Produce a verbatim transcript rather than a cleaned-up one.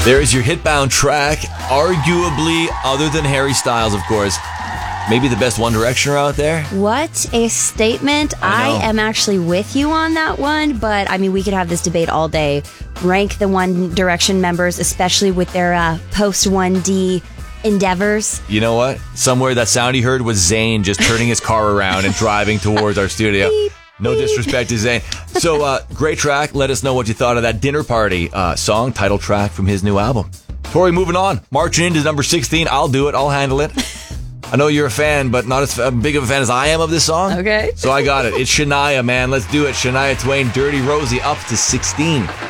There's your Hitbound track. Arguably, other than Harry Styles, of course, maybe the best One Directioner out there. What a statement. I, I am actually with you on that one, but I mean, we could have this debate all day. Rank the One Direction members, especially with their uh, post one D endeavors. You know what? Somewhere that sound you heard was Zayn just turning his car around and driving towards our studio. Beep, no beep. disrespect to Zayn. So, uh, great track. Let us know what you thought of that Dinner Party uh, song, title track from his new album. Tori, moving on. Marching into number sixteen. I'll do it. I'll handle it. I know you're a fan, but not as big of a fan as I am of this song. Okay. So I got it. It's Shania, man. Let's do it. Shania Twain, Dirty Rosie, up to sixteen.